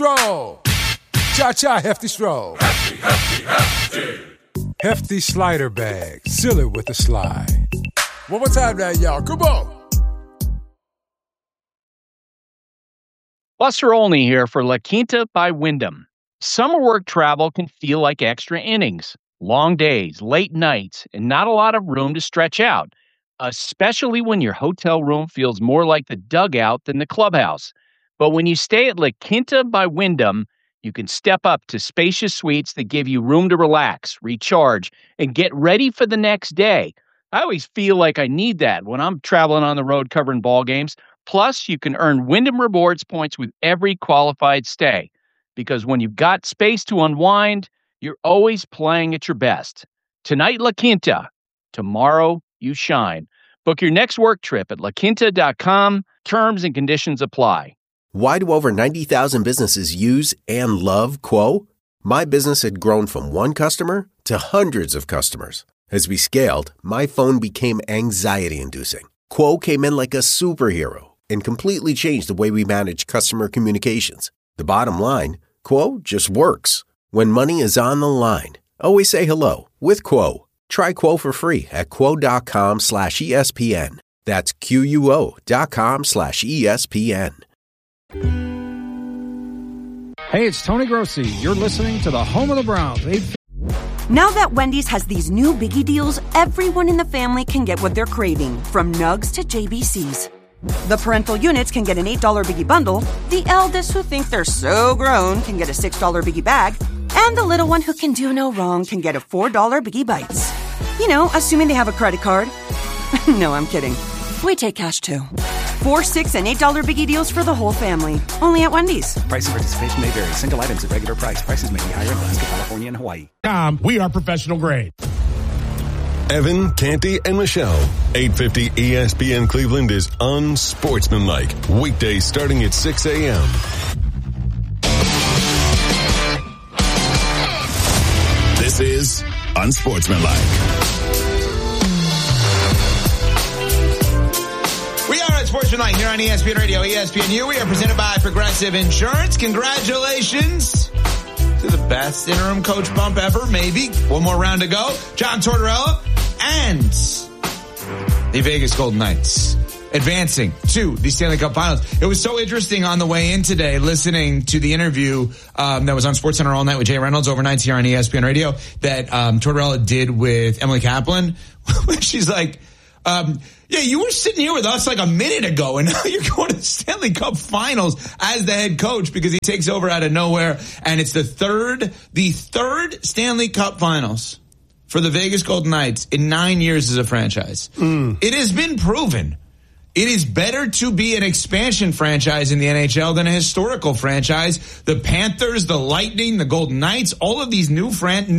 Stroll. Cha-cha, hefty stroll. Hefty, hefty, hefty. Hefty slider bag. Seal it with a slide. One more time now, y'all. Come on. Buster Olney here for La Quinta by Wyndham. Summer work travel can feel like extra innings. Long days, late nights, and not a lot of room to stretch out, especially when your hotel room feels more like the dugout than the clubhouse. But when you stay at La Quinta by Wyndham, you can step up to spacious suites that give you room to relax, recharge, and get ready for the next day. I always feel like I need that when I'm traveling on the road covering ball games. Plus, you can earn Wyndham Rewards points with every qualified stay. Because when you've got space to unwind, you're always playing at your best. Tonight, La Quinta. Tomorrow, you shine. Book your next work trip at laquinta.com. Terms and conditions apply. Why do over 90,000 businesses use and love Quo? My business had grown from one customer to hundreds of customers. As we scaled, my phone became anxiety-inducing. Quo came in like a superhero and completely changed the way we manage customer communications. The bottom line, Quo just works. When money is on the line, always say hello with Quo. Try Quo for free at quo.com/ESPN. That's QUO.com/ESPN. Hey, it's Tony Grossi. You're listening to the home of the Browns. Now that Wendy's has these new biggie deals, everyone in the family can get what they're craving, from Nugs to JBCs. The parental units can get an $8 biggie bundle, the eldest who think they're so grown can get a $6 biggie bag, and the little one who can do no wrong can get a $4 biggie bites. You know, assuming they have a credit card. No, I'm kidding. We take cash too. $4, $6, and $8 biggie deals for the whole family. Only at Wendy's. Price and participation may vary. Single items at regular price. Prices may be higher in Alaska, California, and Hawaii. We are professional grade. Evan, Canty, and Michelle. 850 ESPN Cleveland is unsportsmanlike. Weekdays starting at 6 a.m. This is Unsportsmanlike. We are at Sportsmanlike here on ESPN Radio, ESPNU. We are presented by Progressive Insurance. Congratulations to the best interim coach bump ever, maybe. One more round to go. John Tortorella and the Vegas Golden Knights advancing to the Stanley Cup Finals. It was so interesting on the way in today, listening to the interview that was on SportsCenter all night with Jay Reynolds overnight here on ESPN Radio that Tortorella did with Emily Kaplan. She's like, yeah, you were sitting here with us like a minute ago, and now you're going to the Stanley Cup Finals as the head coach because he takes over out of nowhere, and it's the third Stanley Cup Finals for the Vegas Golden Knights in 9 years as a franchise. It has been proven. It is better to be an expansion franchise in the NHL than a historical franchise. The Panthers, the Lightning, the Golden Knights, all of these new-ish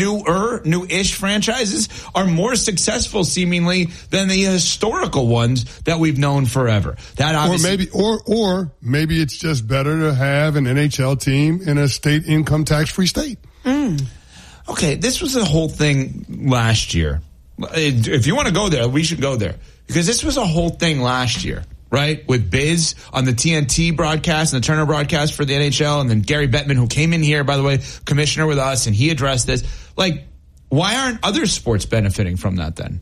franchises are more successful seemingly than the historical ones that we've known forever. That obviously, or maybe it's just better to have an NHL team in a state income tax-free state. Okay, this was the whole thing last year. If you want to go there, we should go there. Because this was a whole thing last year, right? With Biz on the TNT broadcast and the Turner broadcast for the NHL, and then Gary Bettman, who came in here, by the way, commissioner with us, and he addressed this. Like, why aren't other sports benefiting from that then?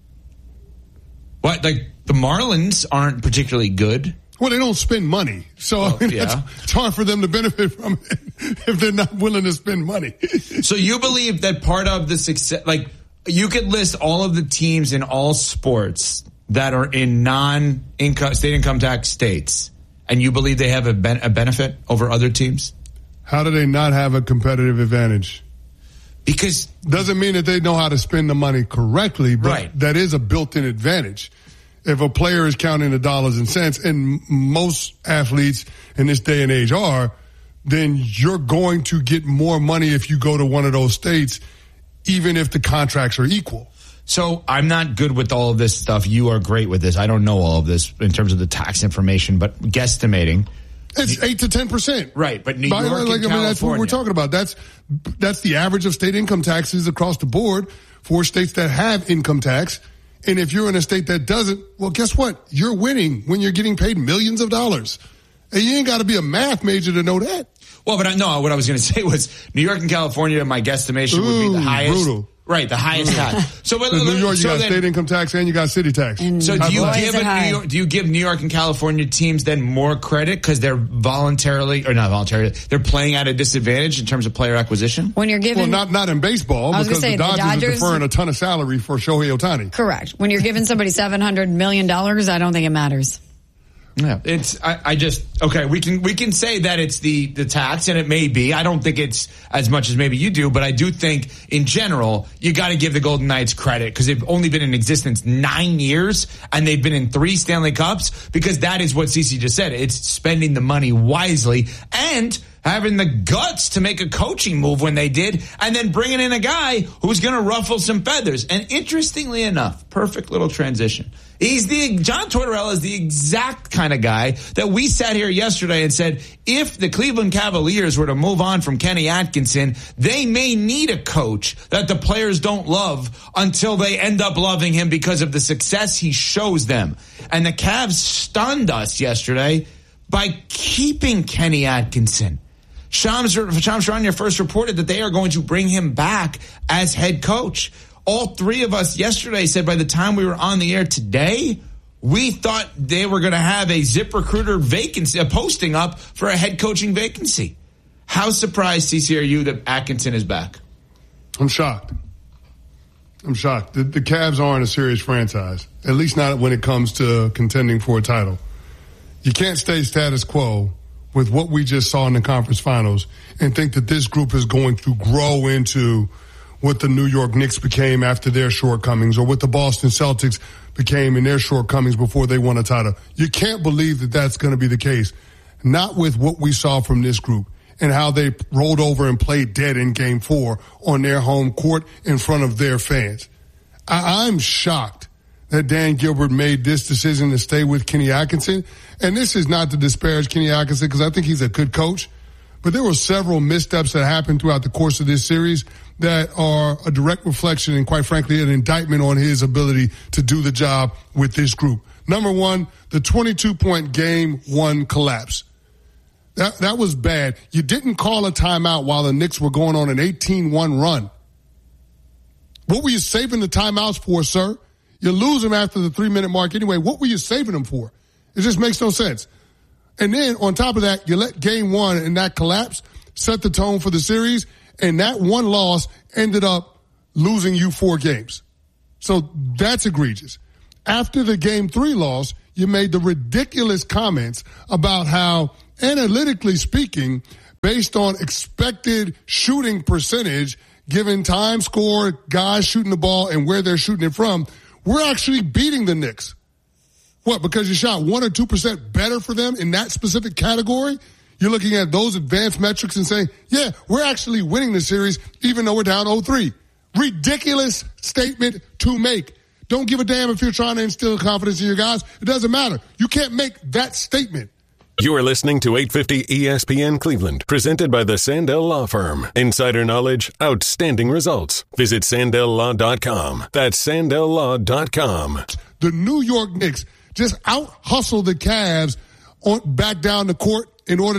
What, like, the Marlins aren't particularly good? Well, they don't spend money. So it's hard for them to benefit from it if they're not willing to spend money. So you believe that part of the success, like, you could list all of the teams in all sports that are in state income tax states, and you believe they have a benefit over other teams? How do they not have a competitive advantage? Because doesn't mean that they know how to spend the money correctly, but that is a built-in advantage. If a player is counting the dollars and cents, and most athletes in this day and age are, then you're going to get more money if you go to one of those states, even if the contracts are equal. So I'm not good with all of this stuff. You are great with this. I don't know all of this in terms of the tax information, but guesstimating. It's 8 to 10%. Right, but New York and California. That's what we're talking about. That's the average of state income taxes across the board for states that have income tax. And if you're in a state that doesn't, well, guess what? You're winning when you're getting paid millions of dollars. And you ain't got to be a math major to know that. Well, but what I was going to say was New York and California, my guesstimation would be the highest. Brutal. Right, the highest tax. So, in New York, you got state income tax and you got city tax. So do you give New York and California teams then more credit because they're they're playing at a disadvantage in terms of player acquisition? When you're given, not in baseball because the Dodgers are deferring a ton of salary for Shohei Ohtani. Correct. When you're giving somebody $700 million, I don't think it matters. Yeah, we can say that it's the tax, and it may be. I don't think it's as much as maybe you do, but I do think in general you got to give the Golden Knights credit because they've only been in existence 9 years and they've been in 3 Stanley Cups because that is what CeCe just said. It's spending the money wisely and having the guts to make a coaching move when they did, and then bringing in a guy who's going to ruffle some feathers. And interestingly enough, perfect little transition. John Tortorella is the exact kind of guy that we sat here yesterday and said, if the Cleveland Cavaliers were to move on from Kenny Atkinson, they may need a coach that the players don't love until they end up loving him because of the success he shows them. And the Cavs stunned us yesterday by keeping Kenny Atkinson. Shams Charania first reported that they are going to bring him back as head coach. All 3 of us yesterday said by the time we were on the air today, we thought they were going to have a ZipRecruiter vacancy, a posting up for a head coaching vacancy. How surprised, CeCe, are you that Atkinson is back? I'm shocked. The Cavs aren't a serious franchise, at least not when it comes to contending for a title. You can't stay status quo with what we just saw in the conference finals and think that this group is going to grow into what the New York Knicks became after their shortcomings or what the Boston Celtics became in their shortcomings before they won a title. You can't believe that that's going to be the case. Not with what we saw from this group and how they rolled over and played dead in Game 4 on their home court in front of their fans. I'm shocked that Dan Gilbert made this decision to stay with Kenny Atkinson. And this is not to disparage Kenny Atkinson because I think he's a good coach. But there were several missteps that happened throughout the course of this series that are a direct reflection and, quite frankly, an indictment on his ability to do the job with this group. Number one, the 22-point Game 1 collapse. That was bad. You didn't call a timeout while the Knicks were going on an 18-1 run. What were you saving the timeouts for, sir? You lose them after the 3-minute mark anyway. What were you saving them for? It just makes no sense. And then on top of that, you let Game 1 and that collapse set the tone for the series, and that one loss ended up losing you 4 games. So that's egregious. After the Game 3 loss, you made the ridiculous comments about how, analytically speaking, based on expected shooting percentage, given time score, guys shooting the ball, and where they're shooting it from, we're actually beating the Knicks. What, because you shot 1 or 2% better for them in that specific category? You're looking at those advanced metrics and saying, yeah, we're actually winning the series even though we're down 0-3. Ridiculous statement to make. Don't give a damn if you're trying to instill confidence in your guys. It doesn't matter. You can't make that statement. You are listening to 850 ESPN Cleveland, presented by the Sandell Law Firm. Insider knowledge, outstanding results. Visit SandellLaw.com. That's SandellLaw.com. The New York Knicks just out-hustle the Cavs back down the court in order